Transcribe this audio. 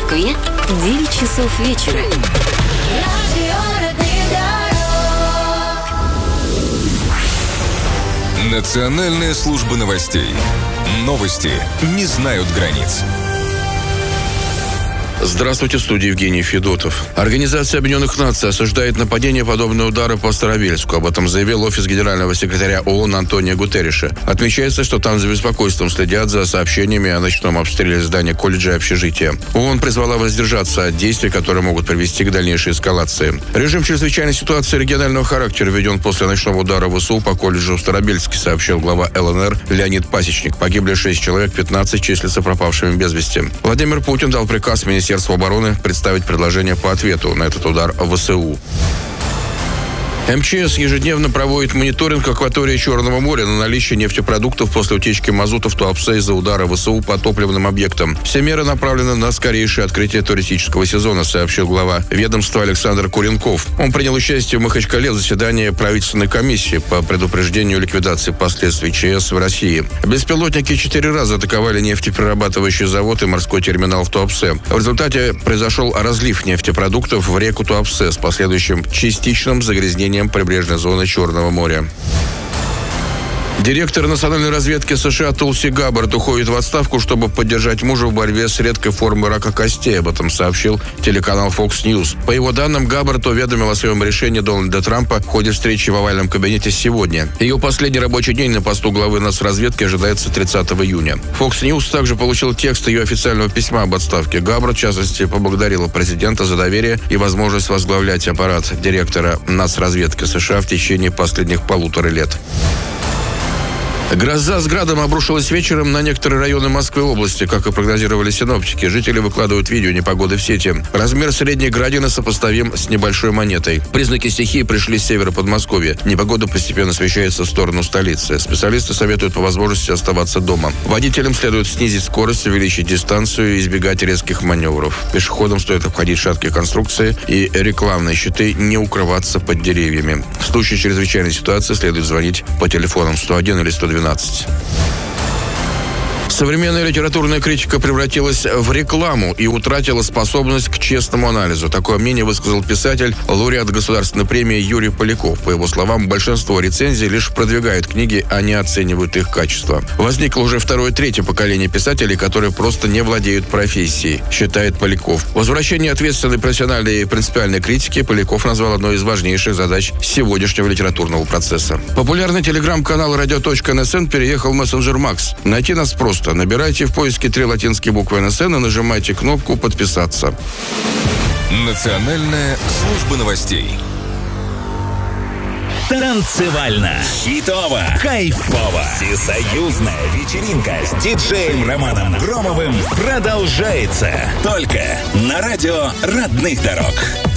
Москве 9 часов вечера. Национальная служба новостей. Новости не знают границ. Здравствуйте, в студии Евгений Федотов. Организация Объединенных Наций осуждает нападение подобные удары по Старобельску. Об этом заявил офис генерального секретаря ООН Антонио Гутерриша. Отмечается, что там с беспокойством следят за сообщениями о ночном обстреле здания колледжа и общежития. ООН призвала воздержаться от действий, которые могут привести к дальнейшей эскалации. Режим чрезвычайной ситуации регионального характера введен после ночного удара ВСУ по колледжу в Старобельске, сообщил глава ЛНР Леонид Пасечник. Погибли 6 человек, 15 числятся пропавшими без вести. Владимир Путин дал приказ Министерству обороны представить предложение по ответу на этот удар ВСУ. МЧС ежедневно проводит мониторинг акватории Черного моря на наличие нефтепродуктов после утечки мазута в Туапсе из-за удара ВСУ по топливным объектам. Все меры направлены на скорейшее открытие туристического сезона, сообщил глава ведомства Александр Куренков. Он принял участие в Махачкале в заседании правительственной комиссии по предупреждению и ликвидации последствий ЧС в России. Беспилотники 4 раза атаковали нефтеперерабатывающий завод и морской терминал в Туапсе. В результате произошел разлив нефтепродуктов в реку Туапсе с последующим частичным загрязнением прибрежной зоны Черного моря. Директор национальной разведки США Тулси Габбард уходит в отставку, чтобы поддержать мужа в борьбе с редкой формой рака костей. Об этом сообщил телеканал Fox News. По его данным, Габбард уведомил о своем решении Дональда Трампа в ходе встречи в овальном кабинете сегодня. Ее последний рабочий день на посту главы нацразведки ожидается 30 июня. Fox News также получил текст ее официального письма об отставке. Габбард, в частности, поблагодарила президента за доверие и возможность возглавлять аппарат директора нацразведки США в течение последних 1,5 лет. Гроза с градом обрушилась вечером на некоторые районы Москвы и области, как и прогнозировали синоптики. Жители выкладывают видео непогоды в сети. Размер средней градины сопоставим с небольшой монетой. Признаки стихии пришли с севера Подмосковья. Непогода постепенно смещается в сторону столицы. Специалисты советуют по возможности оставаться дома. Водителям следует снизить скорость, увеличить дистанцию и избегать резких маневров. Пешеходам стоит обходить шаткие конструкции и рекламные щиты, не укрываться под деревьями. В случае чрезвычайной ситуации следует звонить по телефонам 101 или 112. Современная литературная критика превратилась в рекламу и утратила способность к честному анализу. Такое мнение высказал писатель, лауреат государственной премии Юрий Поляков. По его словам, большинство рецензий лишь продвигают книги, а не оценивают их качество. Возникло уже второе, третье поколение писателей, которые просто не владеют профессией, считает Поляков. Возвращение ответственной, профессиональной и принципиальной критики Поляков назвал одной из важнейших задач сегодняшнего литературного процесса. Популярный телеграм-канал radio.nsn переехал в мессенджер Макс. Найти нас просто. Набирайте в поиске 3 латинские буквы НСН и нажимайте кнопку «Подписаться». Национальная служба новостей. Танцевально, хитово, кайфово. Всесоюзная вечеринка с диджеем Романом Громовым продолжается только на радио родных дорог.